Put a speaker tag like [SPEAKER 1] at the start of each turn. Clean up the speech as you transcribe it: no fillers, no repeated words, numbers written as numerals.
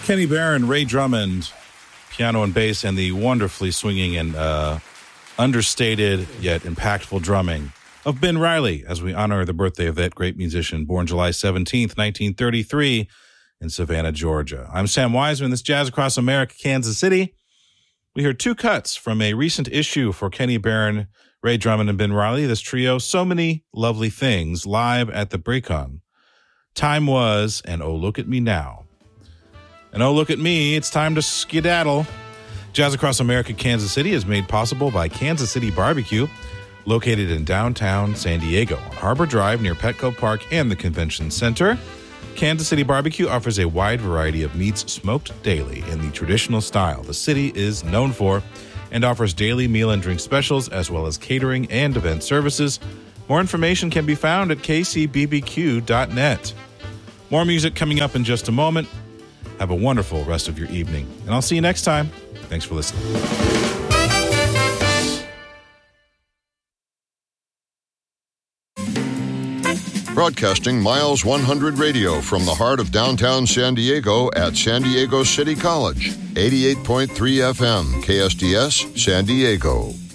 [SPEAKER 1] Kenny Barron, Ray Drummond, piano and bass, and the wonderfully swinging and understated yet impactful drumming of Ben Riley as we honor the birthday of that great musician born July 17th, 1933 in Savannah, Georgia. I'm Sam Wiseman. This is Jazz Across America, Kansas City. We heard two cuts from a recent issue for Kenny Barron, Ray Drummond, and Ben Riley. This trio, So Many Lovely Things, live at the Braycon. Time Was, and Oh Look at Me Now. And oh look at me, it's time to skedaddle. Jazz Across America, Kansas City is made possible by Kansas City Barbecue, located in downtown San Diego on Harbor Drive near Petco Park and the Convention Center. Kansas City Barbecue offers a wide variety of meats smoked daily in the traditional style the city is known for and offers daily meal and drink specials as well as catering and event services. More information can be found at kcbbq.net. More music coming up in just a moment. Have a wonderful rest of your evening, and I'll see you next time. Thanks for listening.
[SPEAKER 2] Broadcasting Miles 100 Radio from the heart of downtown San Diego at San Diego City College. 88.3 FM, KSDS, San Diego.